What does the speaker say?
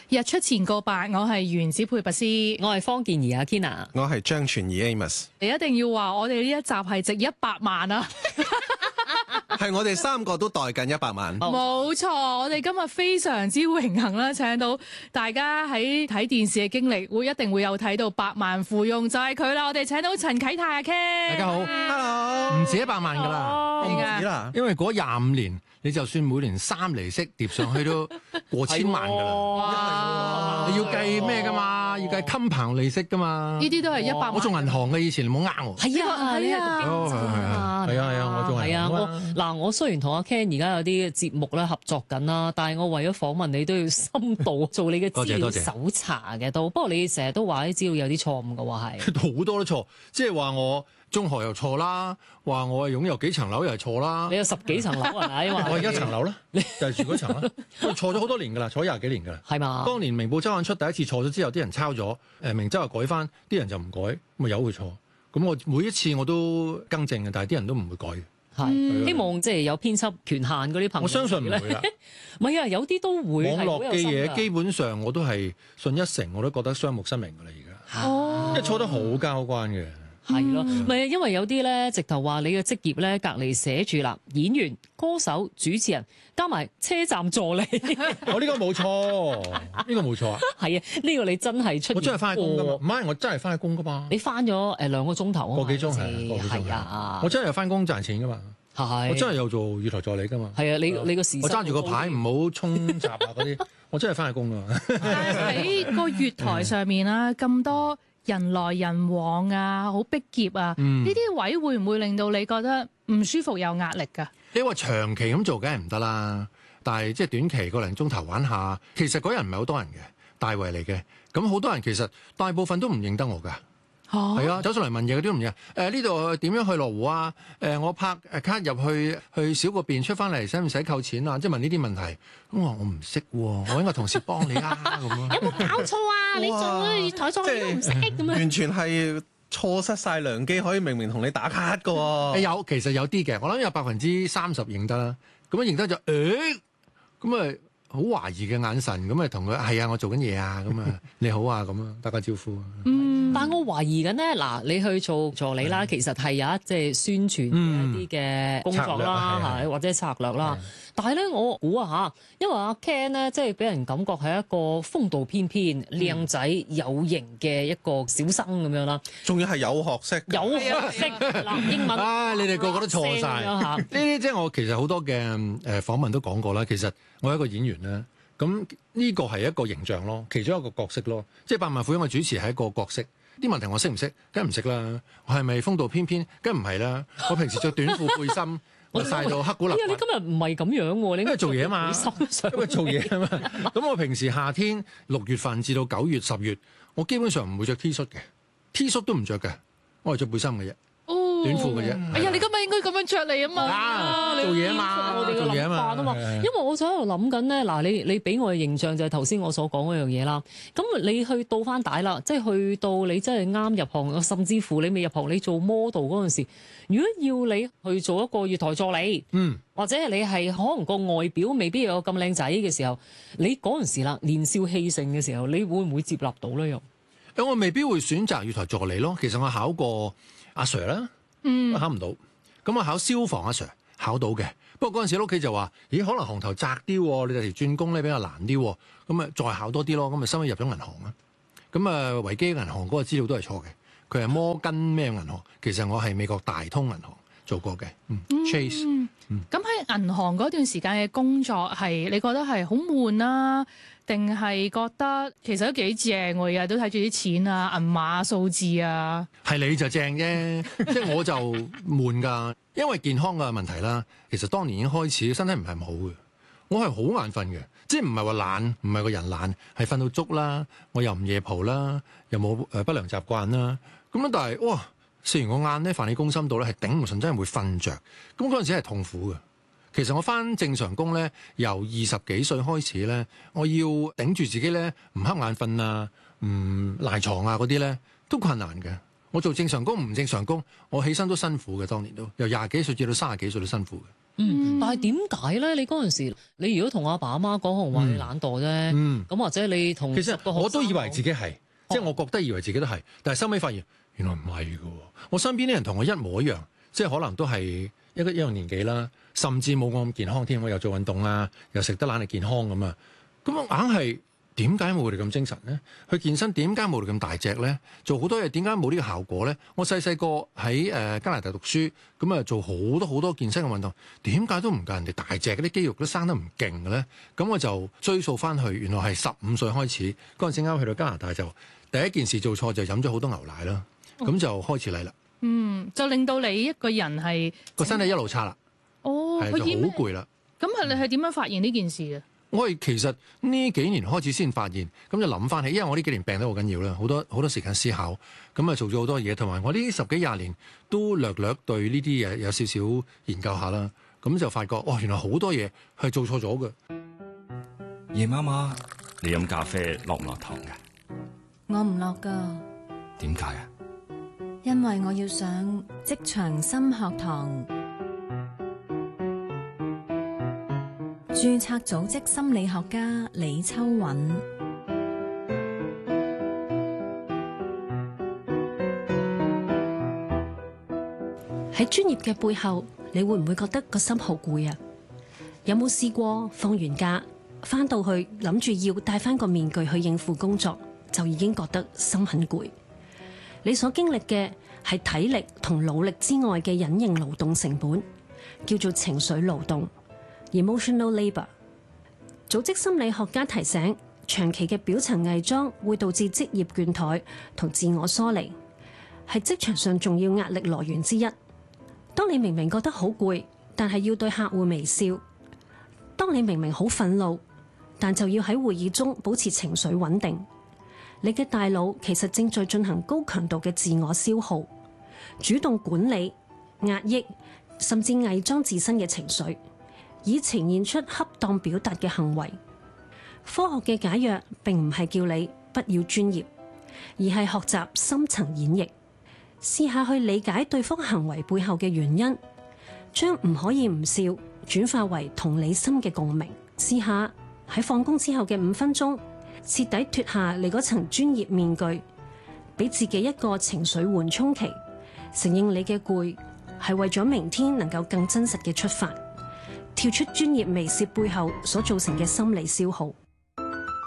日出前個8，我係原子配拔斯， 我係方健儀阿 Kina， 我係張傳儀 Amos。 你一定要話我哋呢一集係值100萬啊！ 係我哋3個都袋緊100萬。 冇錯，我哋今日非常之榮幸啦，請到大家喺睇電視嘅經歷，一定會有睇到百萬富翁就係佢啦。我哋請到陳啟泰阿 Ken， 大家好 ，Hello， 唔止100萬㗎啦， 唔止啦， 因為嗰25年，你就算每年3厘息疊上去都過千萬㗎啦。你要計咩㗎嘛？要計compound利息㗎嘛？ 呢啲都係100萬。 我做銀行嘅以前，你唔好呃我。 係啊， 係啊， 係啊，我做銀行我雖然同阿 Ken 而家有啲節目咧合作緊啦，但係我為咗訪問你都要深度做你嘅資料搜查嘅都。不過你成日都話啲資料有啲錯誤嘅喎，係好多都錯，即係話我中學又錯啦，話我擁有幾層樓又係錯啦。 你有10幾層樓係咪？ 我而家層樓啦，就係住嗰層啦。我錯咗好多年㗎啦，坐20幾年㗎啦。 係嘛？ 當年明報週刊出第一次錯咗之後，啲人抄咗，明週又改翻，啲人就唔改，咪由佢錯。咁我每一次我都更正嘅，但係啲人都唔會改。 係希望即係有編輯權限嗰啲朋友， 我相信唔會啦。 唔係啊，有啲都會。 網絡嘅嘢基本上我都係信一成，我都覺得雙目失明㗎啦而家。因為錯得好交關嘅。 係咯，唔係因為有啲咧，直頭話你嘅職業咧，隔離寫住啦，演員、歌手、主持人，加埋車站助理。 我呢個冇錯，呢個冇錯啊。 係啊，呢個你真係出現過。 我真係翻工㗎嘛？唔係，我真係翻工㗎嘛。 你翻咗2個鐘頭啊？ 個幾鐘係啊！我真係有翻工賺錢㗎嘛。 係。 我真係有做月台助理㗎嘛。 係啊，你個時薪。 我揸住個牌唔好衝閘啊嗰啲，我真係翻工㗎嘛。 喺個月台上面啦，咁多人來人往啊，好逼仄啊，呢啲位會唔會令到你覺得唔舒服有壓力㗎？ 你話長期咁做梗係唔得啦，但係即係短期個零鐘頭玩下，其實嗰人唔係好多人嘅，大圍嚟嘅，咁好多人其實大部分都唔認得我㗎。係啊，走上嚟問嘢嗰啲都唔認。呢度點樣去羅湖啊？我拍卡入去小個便出翻嚟，使唔使扣錢啊？即係問呢啲問題。咁我唔識喎，我揾個同事幫你啊咁樣。 有冇搞錯啊？你做月台助理都唔識咁樣。 完全係錯失晒良機，可以明明同你打卡㗎喎。 其實有啲嘅，我諗有30%認得啦。咁樣認得就咁啊。好懷疑嘅眼神，咁咪同佢係啊，我做緊嘢啊，咁啊你好啊，咁啊打個招呼。 但我懷疑緊咧，嗱，你去做助理啦，其實係有一即係宣傳嘅一啲嘅工作啦，或者策略啦。但係咧，我估啊嚇，因為阿 Ken 咧，即係俾人感覺係一個風度翩翩、靚仔、有型嘅一個小生咁樣啦。 仲要係有學識， 有學識嗱英文。 你哋個個都錯晒。呢啲即係我其實好多嘅訪問都講過啦。其實我係一個演員啦，咁呢個係一個形象咯，其中一個角色咯。即係百萬富翁嘅主持係一個角色。啲問題我識唔識？梗係唔識啦。我係咪風度翩翩？梗係唔係啦。我平時着短褲背心。我曬到黑古立。你今日唔係咁樣喎，你應該做嘢啊嘛，因為做嘢啊嘛。咁我平時夏天6月份至到9月、10月，我基本上唔會着 T 恤嘅，T 恤都唔着嘅，我係着背心嘅啫，短褲嘅啫。 哎呀，你今日應該咁樣着嚟啊嘛， 做嘢啊嘛， 我哋嘅諗法啊嘛。因為我就喺度諗緊咧，嗱，你俾我嘅形象就係頭先我所講嗰樣嘢啦。咁你去倒翻帶啦，即係去到你真係啱入行，甚至乎你未入行，你做 model 嗰陣時。如果要你去做一個月台助理，或者你係可能個外表未必有咁靚仔嘅時候，你嗰陣時啦，年少氣盛嘅時候，你會唔會接納到咧？又我未必會選擇月台助理咯。其實我考過阿 Sir 啦，我考唔到。咁我考消防阿 Sir 考到嘅，不過嗰陣時屋企就話：咦，可能行頭窄啲，你第時轉工咧比較難啲。咁啊，再考多啲咯。咁啊，收尾入咗銀行啊。咁啊，維基銀行嗰個資料都係錯嘅。佢係摩根咩銀行？其實我係美國大通銀行做過嘅，Chase。 咁喺銀行嗰段時間嘅工作係你覺得係好悶啊，定係覺得其實都幾正？我日日都睇住啲錢啊、銀碼數字啊。 係你就正啫，即係我就悶㗎，因為健康嘅問題啦。其實當年已經開始身體唔係咁好嘅，我係好眼瞓嘅，即係唔係話懶，唔係個人懶，係瞓到足啦，我又唔夜蒲啦，又冇不良習慣啦。咁樣但係哇，食完個晏咧，飯氣攻心到咧，係頂唔順，真係會瞓着。咁嗰陣時係痛苦嘅。其實我返正常工咧，由20幾歲開始咧，我要頂住自己咧，唔瞌眼瞓啊，唔賴床啊嗰啲咧，都困難嘅。我做正常工唔正常工，我起身都辛苦嘅。當年都由20幾歲至到30幾歲都辛苦嘅。 但係點解咧？你嗰陣時，你如果同阿爸阿媽講，可能話你懶惰啫。咁或者你同其實我都以為自己係，即係我覺得以為自己都係，但係收尾發現原來唔係嘅喎。我身邊啲人同我一模一樣，即係可能都係一樣年紀啦，甚至冇我咁健康添。我又做運動啊，又食得懶係健康咁啊。咁我硬係點解冇佢哋咁精神咧？去健身點解冇佢哋咁大隻咧？做好多嘢點解冇呢個效果咧？我細細個喺加拿大讀書，咁啊做好多健身嘅運動，點解都唔夠人哋大隻？嗰啲肌肉都生得唔勁嘅咧？咁我就追溯翻去，原來係15歲開始嗰陣時啱去到加拿大，就第一件事做錯就飲咗好多牛奶啦，咁就開始嚟啦。 就令到你一個人係個身體一路差啦，係就好攰啦。 咁你係點樣發現呢件事嘅？ 我係其實呢幾年開始先發現，咁就諗翻起，因為我呢幾年病得好緊要啦，好多時間思考，咁啊做咗好多嘢，同埋我呢10幾20年都略對呢啲嘢有少少研究下啦，咁就發覺原來好多嘢係做錯咗嘅。 夜媽媽，你飲咖啡落唔落糖㗎？ 我唔落㗎。 點解啊？ 因為我要上職場心學堂。註冊組織心理學家李秋韻。 喺專業嘅背後，你會唔會覺得個心好攰啊？有冇試過放完假返到去諗住要戴返個面具去應付工作，就已經覺得心很攰？你所經歷嘅係體力同腦力之外嘅隱形勞動成本，叫做情緒勞動 （emotional labour）。組織心理學家提醒，長期嘅表層偽裝會導致職業倦怠同自我疏離，係職場上重要壓力來源之一。當你明明覺得好攰，但係要對客戶微笑；當你明明好憤怒，但就要喺會議中保持情緒穩定，你嘅大腦其實正在進行高強度嘅自我消耗，主動管理、壓抑，甚至偽裝自身嘅情緒，以呈現出恰當表達嘅行為。科學嘅解藥並唔係叫你不要專業，而係學習深層演繹，試下去理解對方行為背後嘅原因，將唔可以唔笑轉化為同理心嘅共鳴。試下喺放工之後嘅5分鐘，徹底脫下你嗰層專業面具，俾自己一個情緒緩衝期，承認你嘅攰係為咗明天能夠更真實嘅出發，跳出專業微笑背後所造成嘅心理消耗。